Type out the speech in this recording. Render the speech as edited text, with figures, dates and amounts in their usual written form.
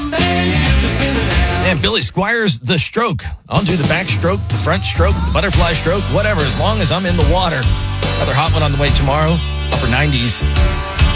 And Billy Squires, the stroke. I'll do the back stroke, the front stroke, the butterfly stroke, whatever, as long as I'm in the water. Another hot one on the way tomorrow, upper 90s.